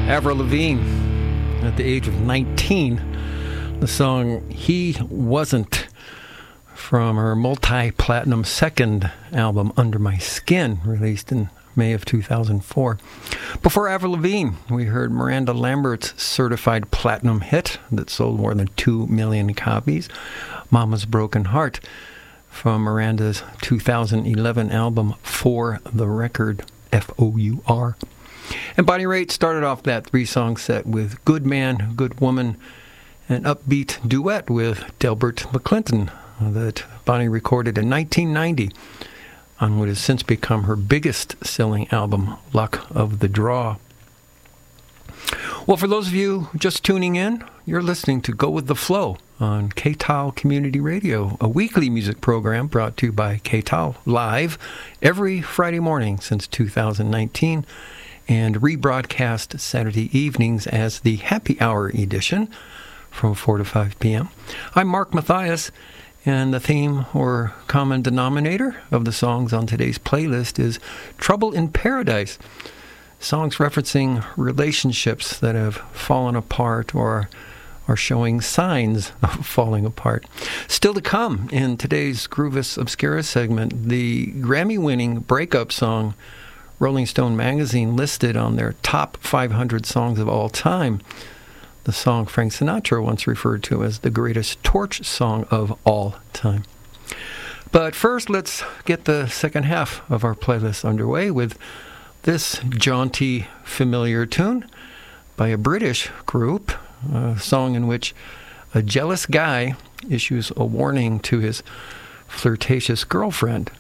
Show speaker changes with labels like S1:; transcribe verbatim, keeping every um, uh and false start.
S1: Avril Lavigne, at the age of nineteen, the song He Wasn't, from her multi-platinum second album Under My Skin, released in May of two thousand four. Before Avril Lavigne, we heard Miranda Lambert's certified platinum hit that sold more than two million copies, Mama's Broken Heart, from Miranda's two thousand eleven album For the Record, F O U R. And Bonnie Raitt started off that three-song set with Good Man, Good Woman, an upbeat duet with Delbert McClinton that Bonnie recorded in nineteen ninety on what has since become her biggest-selling album, Luck of the Draw. Well, for those of you just tuning in, you're listening to Go With The Flow on K T A L Community Radio, a weekly music program brought to you by K T A L live every Friday morning since two thousand nineteen, and rebroadcast Saturday evenings as the Happy Hour edition from four to five p.m. I'm Mark Mathias, and the theme or common denominator of the songs on today's playlist is Trouble in Paradise, songs referencing relationships that have fallen apart or are showing signs of falling apart. Still to come in today's Groovis Obscura segment, the Grammy-winning breakup song Rolling Stone magazine listed on their top five hundred songs of all time, the song Frank Sinatra once referred to as the greatest torch song of all time. But first, let's get the second half of our playlist underway with this jaunty, familiar tune by a British group, a song in which a jealous guy issues a warning to his flirtatious girlfriend.